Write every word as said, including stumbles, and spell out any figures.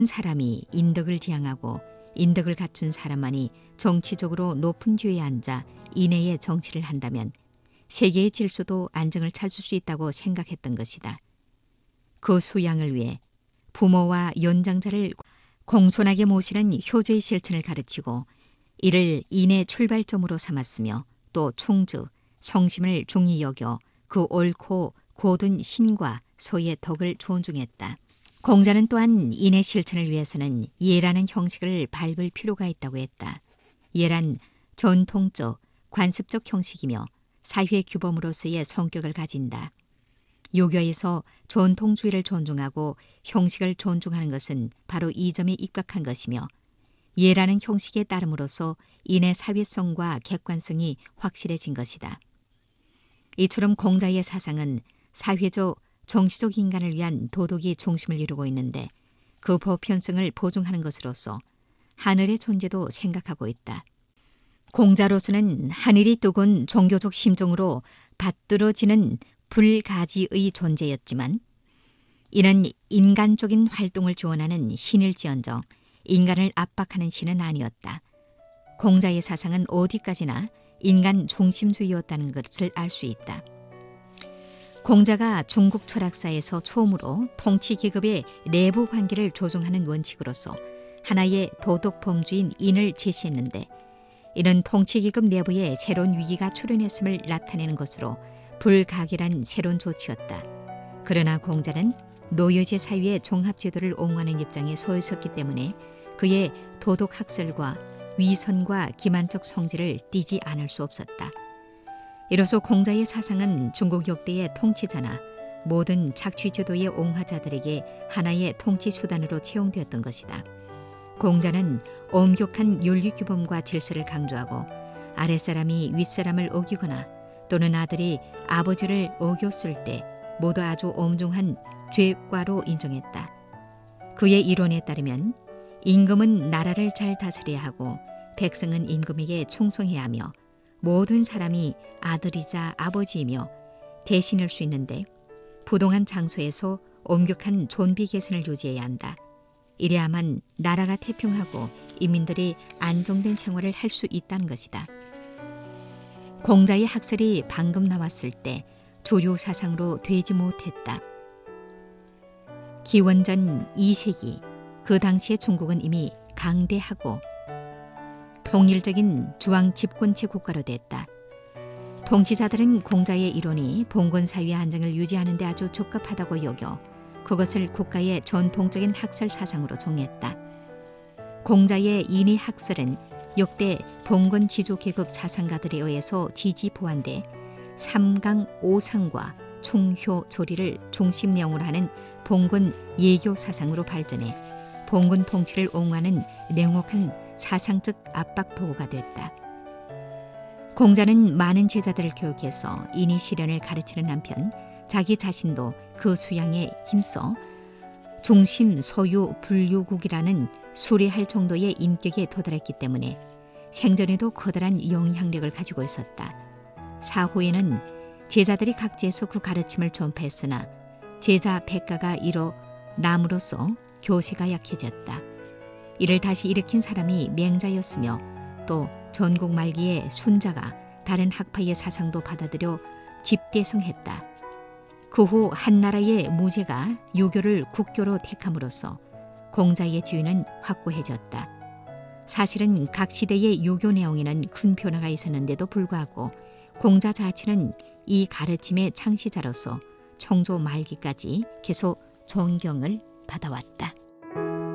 사람이 인덕을 지향하고 인덕을 갖춘 사람만이 정치적으로 높은 뒤에 앉아 인애의 정치를 한다면 세계의 질서도 안정을 찾을 수 있다고 생각했던 것이다. 그 수양을 위해 부모와 연장자를 공손하게 모시는 효조의 실천을 가르치고 이를 인의 출발점으로 삼았으며 또 충주, 성심을 중히 여겨 그 옳고 고든 신과 소의 덕을 존중했다. 공자는 또한 인의 실천을 위해서는 예라는 형식을 밟을 필요가 있다고 했다. 예란 전통적, 관습적 형식이며 사회 규범으로서의 성격을 가진다. 요교에서 전통주의를 존중하고 형식을 존중하는 것은 바로 이 점에 입각한 것이며 예라는 형식에 따름으로써 인의 사회성과 객관성이 확실해진 것이다. 이처럼 공자의 사상은 사회적, 정치적 인간을 위한 도덕이 중심을 이루고 있는데 그 보편성을 보증하는 것으로서 하늘의 존재도 생각하고 있다. 공자로서는 하늘이 뜨거운 종교적 심정으로 받들어지는 불가지의 존재였지만 이는 인간적인 활동을 지원하는 신일지언정 인간을 압박하는 신은 아니었다. 공자의 사상은 어디까지나 인간 중심주의였다는 것을 알 수 있다. 공자가 중국 철학사에서 처음으로 통치계급의 내부 관계를 조정하는 원칙으로서 하나의 도덕 범주인 인을 제시했는데 이는 통치계급 내부에 새로운 위기가 출현했음을 나타내는 것으로 불가결한 새로운 조치였다. 그러나 공자는 노예제 사회의 종합제도를 옹호하는 입장에 서 있었기 때문에 그의 도덕학설과 위선과 기만적 성질을 띠지 않을 수 없었다. 이로써 공자의 사상은 중국 역대의 통치자나 모든 착취제도의 옹화자들에게 하나의 통치 수단으로 채용되었던 것이다. 공자는 엄격한 윤리규범과 질서를 강조하고 아랫사람이 윗사람을 어기거나 또는 아들이 아버지를 어겼을 때 모두 아주 엄중한 죄과로 인정했다. 그의 이론에 따르면 임금은 나라를 잘 다스려야 하고 백성은 임금에게 충성해야 하며 모든 사람이 아들이자 아버지이며 대신할 수 있는데 부동한 장소에서 엄격한 존비 계승을 유지해야 한다. 이래야만 나라가 태평하고 인민들이 안정된 생활을 할 수 있다는 것이다. 공자의 학설이 방금 나왔을 때 주류 사상으로 되지 못했다. 기원전 이 세기 그 당시의 중국은 이미 강대하고 통일적인 중앙 집권체 국가로 됐다. 통치자들은 공자의 이론이 봉건 사회의 안정을 유지하는 데 아주 적합하다고 여겨 그것을 국가의 전통적인 학설 사상으로 정했다. 공자의 인의 학설은 역대 봉건 지주 계급 사상가들에 의해서 지지 보완돼 삼강 오상과 충효 조리를 중심 내용으로 하는 봉건 예교 사상으로 발전해 봉건 통치를 옹호하는 냉혹한 사상적 압박 도구가 됐다. 공자는 많은 제자들을 교육해서 인의 실현을 가르치는 한편 자기 자신도 그 수양에 힘써 중심 소유 불유국이라는 수례할 정도의 인격에 도달했기 때문에 생전에도 커다란 영향력을 가지고 있었다. 사후에는 제자들이 각지에서 그 가르침을 전파했으나 제자 백가가 일어남으로써 교세가 약해졌다. 이를 다시 일으킨 사람이 맹자였으며 또 전국 말기에 순자가 다른 학파의 사상도 받아들여 집대성했다. 그 후 한나라의 무제가 유교를 국교로 택함으로써 공자의 지위는 확고해졌다. 사실은 각 시대의 유교 내용에는 큰 변화가 있었는데도 불구하고 공자 자체는 이 가르침의 창시자로서 청조 말기까지 계속 존경을 받아왔다.